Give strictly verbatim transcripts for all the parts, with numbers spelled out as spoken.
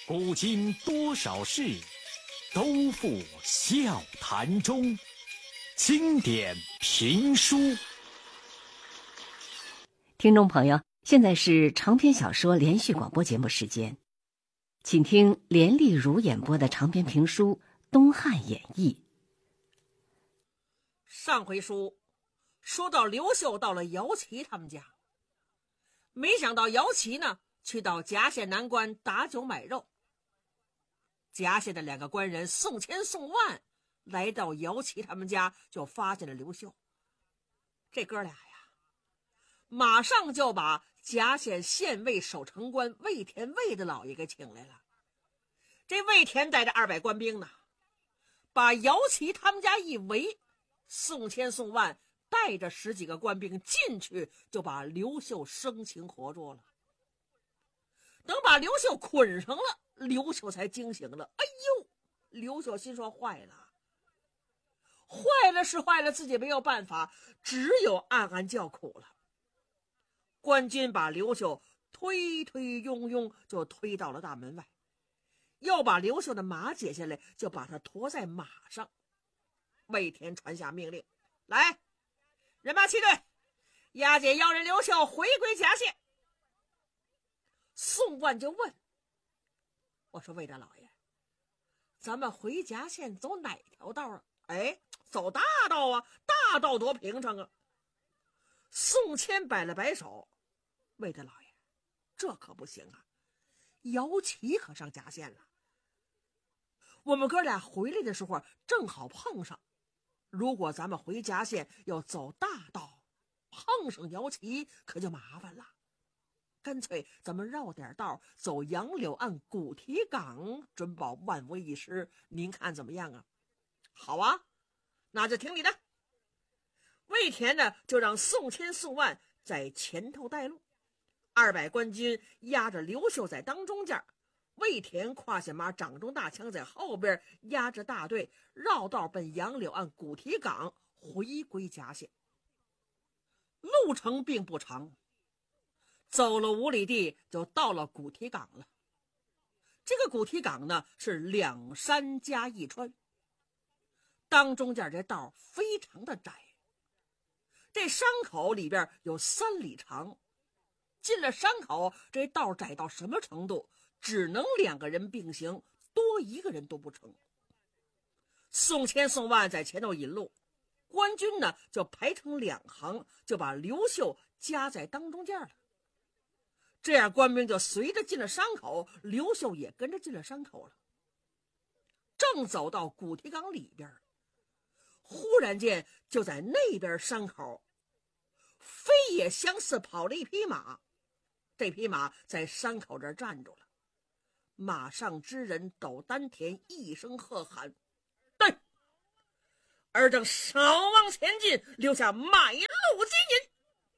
古今多少事，都付笑谈中。经典评书。 听众朋友，现在是长篇小说连续广播节目时间，请听连丽如演播的长篇评书《东汉演义》。 上回书说到刘秀到了姚齐他们家，没想到姚齐呢去到夹县南关打酒买肉。夹县的两个官人宋谦、宋万来到姚齐他们家，就发现了刘秀。这哥俩呀，马上就把夹县县尉守城官魏田魏的老爷给请来了。这魏田带着二百官兵呢，把姚齐他们家一围，宋谦、宋万带着十几个官兵进去，就把刘秀生擒活捉了。等把刘秀捆上了，刘秀才惊醒了。哎呦，刘秀心说坏了，坏了是坏了，自己没有办法，只有暗暗叫苦了。官军把刘秀推推拥拥就推到了大门外，要把刘秀的马解下来，就把他驮在马上。魏田传下命令，来，人马齐队，押解妖人刘秀回归夹县。宋万就问，我说魏大老爷，咱们回夹县走哪条道啊？哎，走大道啊，大道多平常啊。宋谦摆了摆手，魏大老爷，这可不行啊，姚齐可上夹县了，我们哥俩回来的时候正好碰上，如果咱们回夹县要走大道，碰上姚齐可就麻烦了，干脆咱们绕点道走杨柳岸古堤港，准保万无一失，您看怎么样啊？好啊，那就听你的。魏田呢就让宋谦、宋万在前头带路，二百官军压着刘秀在当中间，魏田胯下马，掌中大枪在后边，压着大队绕道奔杨柳岸古堤港，回归夹县。路程并不长，走了五里地就到了古堤港了。这个古堤港呢是两山加一川，当中间这道非常的窄，这山口里边有三里长，进了山口，这道窄到什么程度？只能两个人并行，多一个人都不成。宋谦、宋万在前头引路，官军呢就排成两行，就把刘秀夹在当中间了。这样官兵就随着进了山口，刘秀也跟着进了山口了。正走到古堤港里边，忽然间就在那边山口飞也相似跑了一匹马，这匹马在山口这儿站住了。马上之人抖丹田，一声喝喊，对，尔等少往前进，留下买路金银。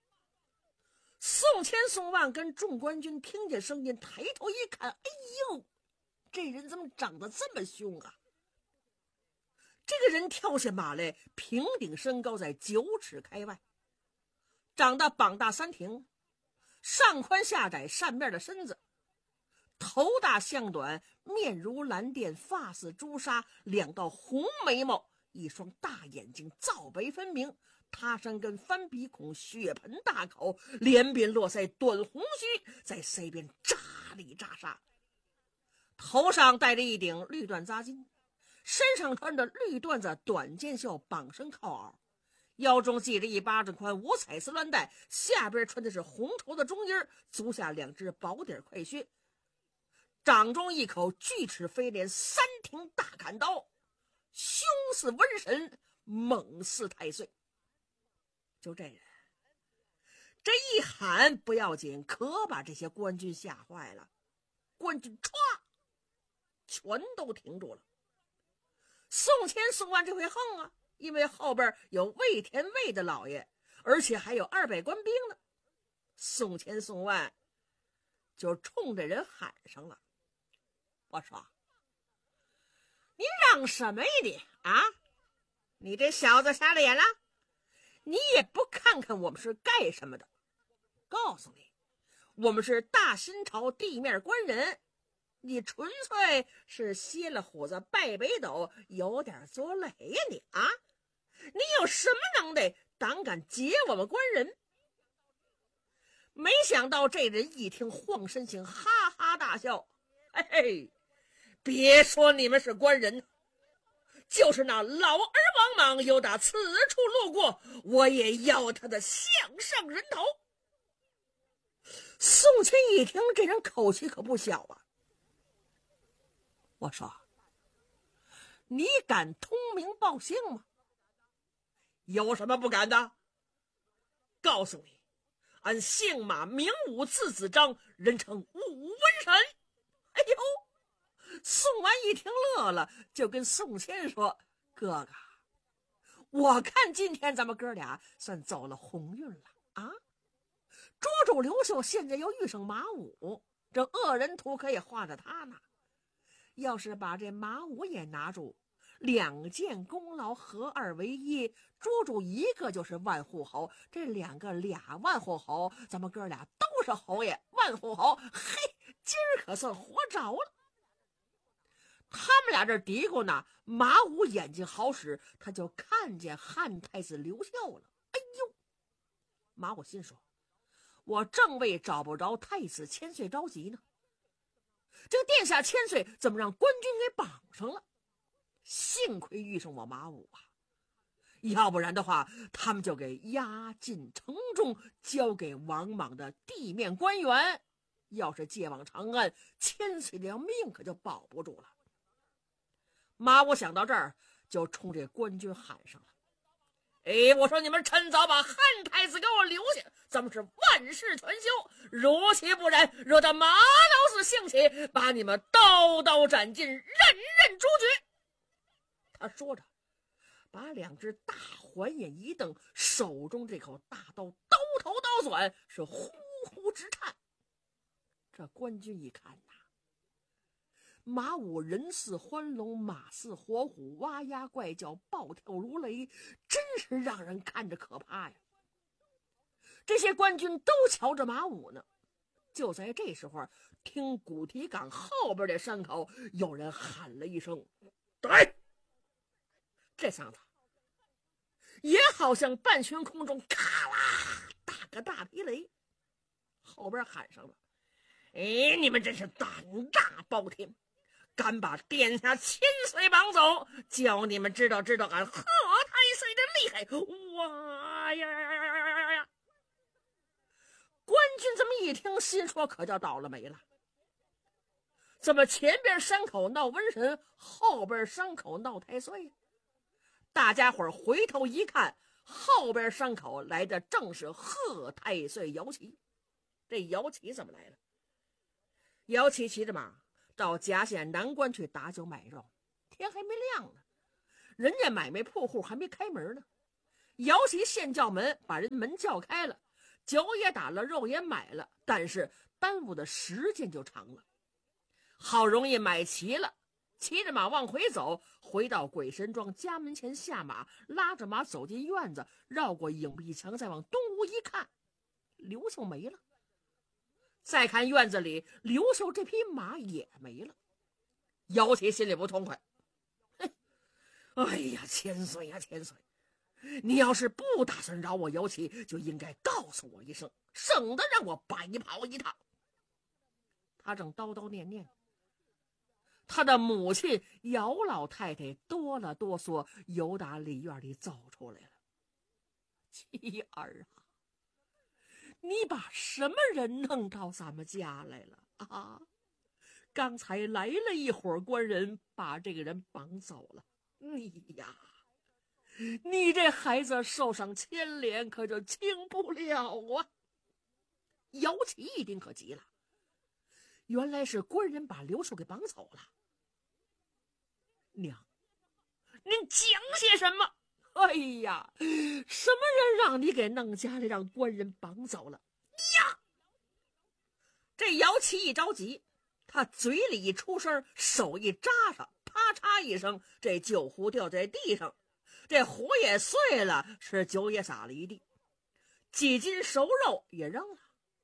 宋谦、宋万跟众官军听见声音，抬头一看，哎呦，这人怎么长得这么凶啊？这个人跳下马来，平顶身高在九尺开外，长得膀大三庭，上宽下窄，扇面的身子，头大项短，面如蓝靛，发似朱砂，两道红眉毛，一双大眼睛，皂白分明，他山根，翻鼻孔，血盆大口，连鬓络腮，短红须在腮边扎里扎沙，头上戴着一顶绿缎扎巾，身上穿着绿缎子短箭袖绑身靠袄，腰中系着一巴掌宽五彩丝乱带，下边穿的是红绸的中衣，足下两只薄底快靴，掌中一口锯齿飞镰三挺大砍刀，凶似瘟神，猛似太岁。就这人，这一喊不要紧，可把这些官军吓坏了。官军歘全都停住了。宋谦、宋万这回横啊，因为后边有魏田魏的老爷，而且还有二百官兵呢。宋谦、宋万就冲着人喊上了，我说，你嚷什么呀你啊？你这小子瞎了眼了？你也不看看我们是干什么的？告诉你，我们是大新朝地面官人， 你纯粹是歇了虎子拜北斗，有点作累呀你啊！你有什么能耐，胆敢劫我们官人？没想到这人一听晃身形，哈哈大笑：“嘿嘿，别说你们是官人，就是那老儿王莽有打此处路过，我也要他的项上人头。”宋钦一听，这人口气可不小啊。我说：“你敢通名报姓吗？”有什么不敢的？告诉你，俺姓马名武，字子张，人称武文神。哎呦，宋完一听乐了，就跟宋谦说：“哥哥，我看今天咱们哥俩算走了鸿运了啊！捉住刘秀，现在又遇上马武，这恶人图可以画着他呢。要是把这马武也拿住，两件功劳合二为一，捉住一个就是万户侯，这两个俩万户侯，咱们哥俩都是侯爷万户侯，嘿，今儿可算活着了。”他们俩这嘀咕呢，马武眼睛好使，他就看见汉太子刘秀了。哎呦，马武心说：“我正为找不着太子千岁着急呢，这个殿下千岁怎么让官军给绑上了？幸亏遇上我马武啊，要不然的话，他们就给押进城中，交给王莽的地面官员。要是借往长安，千岁的命可就保不住了。”马武想到这儿，就冲这官军喊上了：“哎，我说你们趁早把汉太子给我留下，咱们是万事全休。如其不然，惹得马老四兴起，把你们刀刀斩尽，人人诛绝。”他说着，把两只大环眼一瞪，手中这口大刀刀头刀短，是呼呼直颤。这官军一看呐，马武人似欢龙，马似活虎，哇呀怪叫，暴跳如雷，真是让人看着可怕呀。这些官军都瞧着马武呢。就在这时候，听古堤岗后边的山口有人喊了一声：“对！”这嗓子也好像半悬空中咔啦打个大霹雷，后边喊上了：“哎，你们真是胆大包天，敢把殿下千岁绑走，叫你们知道知道俺贺太岁的厉害！”哇呀呀呀呀呀呀！官军这么一听，心说可就倒了霉了。怎么前边山口闹瘟神，后边山口闹太岁？大家伙回头一看，后边山口来的正是贺太岁姚祁。这姚祁怎么来了？姚祁骑着马到夹县南关去打酒买肉，天还没亮呢，人家买卖铺户还没开门呢。姚祁先叫门，把人门叫开了，酒也打了，肉也买了，但是耽误的时间就长了。好容易买齐了，骑着马往回走，回到鬼神庄家门前下马，拉着马走进院子，绕过影壁墙，再往东屋一看，刘秀没了。再看院子里，刘秀这匹马也没了。姚祁心里不痛快，嘿，哎呀，千岁呀千岁，你要是不打算饶我姚祁，就应该告诉我一声，省得让我白跑一趟。他正叨叨念念，他的母亲姚老太太哆了哆嗦，由打里院里走出来了。妻儿啊，你把什么人弄到咱们家来了啊？刚才来了一伙官人，把这个人绑走了。你呀，你这孩子受上牵连，可就轻不了啊！姚祁一听可急了，原来是官人把刘秀给绑走了。娘，您讲些什么？哎呀，什么人让你给弄家里，让官人绑走了呀？这姚祁一着急，他嘴里一出声，手一扎上，啪嚓一声，这酒壶掉在地上，这壶也碎了，是酒也洒了一地，几斤熟肉也扔了。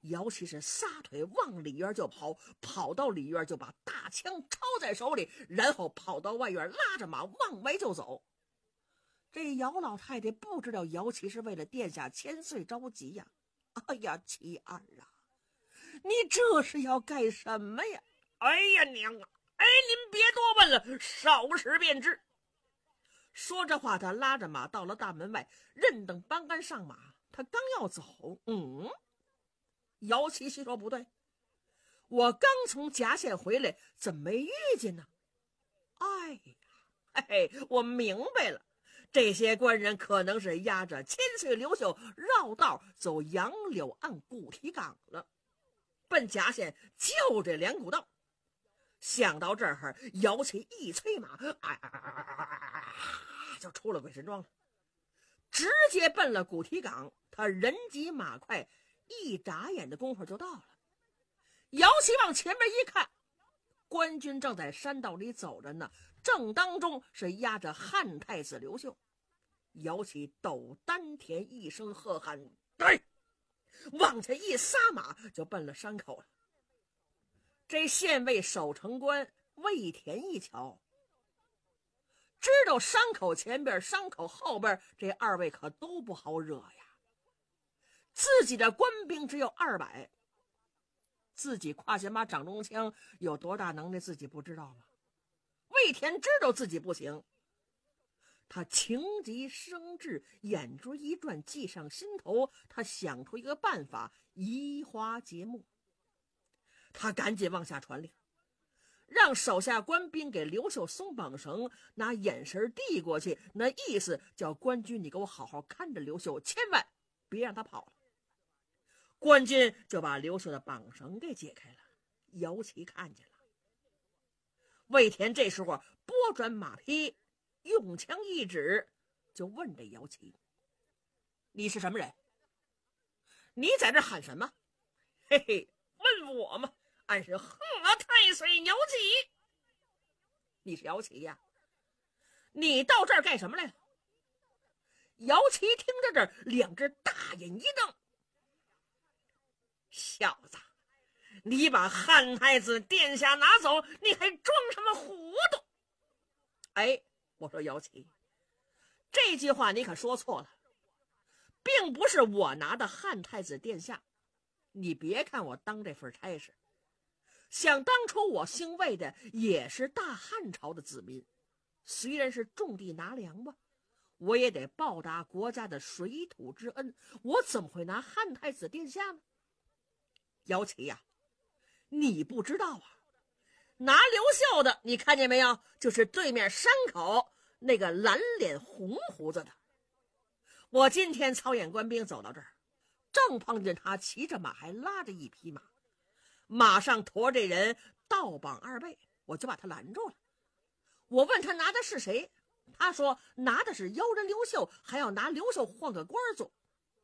姚琦是撒腿往里院就跑，跑到里院就把大枪抄在手里，然后跑到外院拉着马往外就走。这姚老太太不知道姚琦是为了殿下千岁着急呀。哎呀，琦儿啊，你这是要干什么呀？ 哎呀娘啊！哎，您别多问了，少时便知。 说着话，他拉着马到了大门外，任等班杆上马。他刚要走，嗯，姚琦心说不对，我刚从夹县回来，怎么没遇见呢？哎呀，嘿嘿，我明白了，这些官人可能是押着千岁刘秀绕道走杨柳岸古堤港了，奔夹县就这两股道。想到这儿，姚琦一催马，啊啊啊，就出了鬼神庄了，直接奔了古堤港。他人急马快，一眨眼的功夫就到了。姚琦往前面一看，官军正在山道里走着呢，正当中是压着汉太子刘秀。姚琦抖丹田一声喝喊，对，往前一撒马就奔了山口了。这县尉守城官魏田一瞧，知道山口前边山口后边这二位可都不好惹呀，自己的官兵只有二百，自己胯下马掌中枪有多大能耐自己不知道吗？魏田知道自己不行，他情急生智，眼珠一转，计上心头，他想出一个办法，移花接木。他赶紧往下传令，让手下官兵给刘秀松绑绳，拿眼神递过去，那意思叫官军你给我好好看着刘秀，千万别让他跑了。官军就把刘秀的绑绳给解开了。姚琦看见了，魏田这时候拨转马匹，用枪一指，就问这姚琦：“你是什么人？你在这喊什么？”嘿嘿，问我吗？俺是贺太岁姚琦。你是姚琦呀？你到这儿干什么来了？姚琦听着这儿，两只大眼一瞪：“小子，你把汉太子殿下拿走，你还装什么糊涂？”哎，我说姚琦，这句话你可说错了，并不是我拿的汉太子殿下。你别看我当这份差事，想当初我姓魏的也是大汉朝的子民，虽然是种地拿粮吧，我也得报答国家的水土之恩，我怎么会拿汉太子殿下呢？姚琦呀，你不知道啊，拿刘秀的你看见没有，就是对面山口那个蓝脸红胡子的。我今天操演官兵走到这儿，正碰见他骑着马还拉着一匹马，马上驮这人倒绑二倍，我就把他拦住了。我问他拿的是谁，他说拿的是妖人刘秀，还要拿刘秀换个官做。